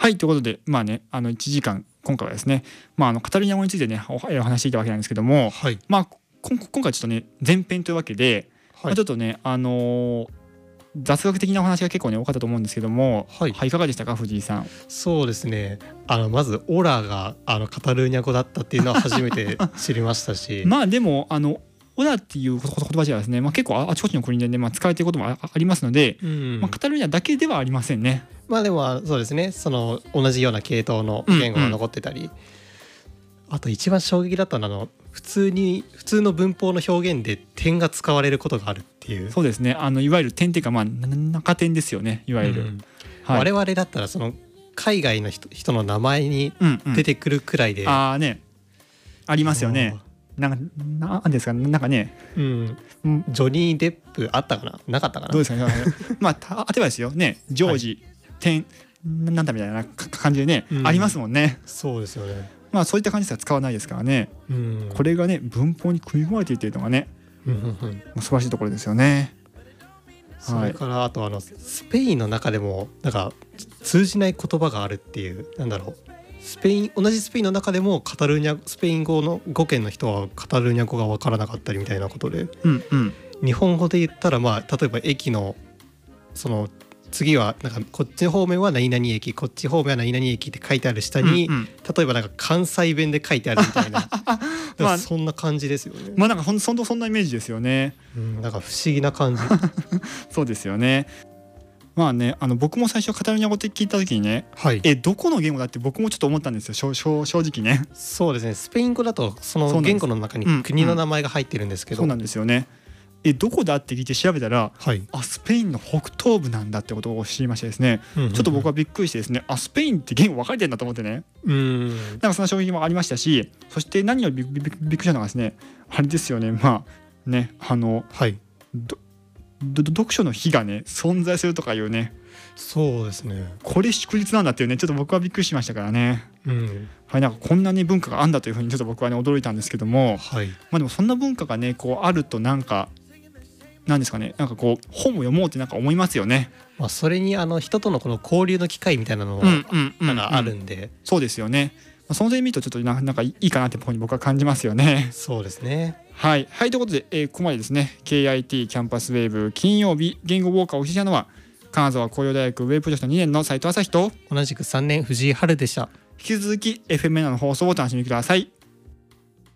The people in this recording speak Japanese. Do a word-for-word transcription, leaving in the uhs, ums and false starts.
はいということでまあねあのいちじかん今回はですね、まあ、あのカタルーニャ語についてねおお話していたわけなんですけども、 はい、 まあこ今回ちょっとね前編というわけで、 はいまあ、ちょっとねあのー雑学的なお話が結構ね多かったと思うんですけども、 はい、 はい、いかがでしたか藤井さん。 そうですね、あのまずオラがあのカタルーニャ語だったっていうのは初めて知りましたしまあでもあのオラっていう言葉自体はですね、まあ、結構あちこちの国でね、まあ、使われていることも あ, ありますので、 うんまあ、カタルーニャだけではありませんね。 まあでもそうですね、その同じような系統の言語が残ってたり、うんうん、あと一番衝撃だったのはあの普通に普通の文法の表現で点が使われることがあるっていう。 そうですね、あのいわゆる点っていうか、まあ、中点ですよねいわゆる、うんはい、我々だったらその海外の 人, 人の名前に出てくるくらいで、 うんうん、あ, ねありますよね。なんかなんですかなんかね、 うん、ジョニー・デップあったかななかったかな。 どうですかねまあ例えばですよねジョージ、はい、点なんだみたいな感じでね、うん、ありますもんね。 そうですよね。 まあそういった感じでは使わないですからね、うん、これがね文法に組み込まれているというのがね、うんうんうん、素晴らしいところですよね。 それからあとあのスペインの中でもなんか通じない言葉があるっていう、なんだろう、スペイン同じスペインの中でもカタルーニャスペイン語の語圏の人はカタルーニャ語が分からなかったりみたいなことで、うんうん、日本語で言ったらまあ例えば駅のその次はなんかこっち方面は何々駅こっち方面は何々駅って書いてある下に、うんうん、例えばなんか関西弁で書いてあるみたいなまあ、そんな感じですよね。 まあなんかほんそんそんなイメージですよね、 うん、なんか不思議な感じそうですよね。まあね、あの僕も最初カタルーニャ語って聞いた時にね、 はい、 えどこの言語だって僕もちょっと思ったんですよ 正, 正, 正直ね。 そうですね、スペイン語だとその言語の中に国の名前が入ってるんですけど、 そうなんですよね。えどこだって聞いて調べたら、 はい、 あスペインの北東部なんだってことを知りましてですね、うんうんうん、ちょっと僕はびっくりしてですね、あスペインって言語分かれてるんだと思ってね、うんなんかそんな衝撃もありましたし、そして何よりびっくりしたのがですね、あれですよね、まあねあの、はい、どど読書の日がね存在するとかいうね、 そうですね、 これ祝日なんだっていうね、ちょっと僕はびっくりしましたからね、うんはい、なんかこんなに文化があるんだというふうにちょっと僕はね驚いたんですけども、はいまあ、でもそんな文化がねこうあるとなんかなんですかね、なんかこう本を読もうってなんか思いますよね。 まあ、それにあの人とのこの交流の機会みたいなのがあるんで、うんうんうんうん、 そうですよね。その点見るとちょっとななんかいいかなってふうに僕は感じますよね。 そうですね。 はい、はい、ということで、えー、ここまでですね ケーアイティー キャンパスウェーブ金曜日言語ウォーカーをお聞きしたのは金沢工業大学ウェブプロジェクトにねんの斉藤朝日と同じくさんねん藤井春でした。 引き続き エフエムエヌ の放送をお楽しみください。